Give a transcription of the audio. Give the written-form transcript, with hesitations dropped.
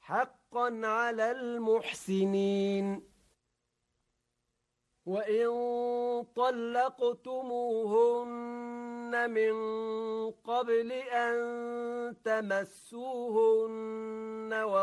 حقا على المحسنين. وإن طلقتموهن من قبل أن تمسوهن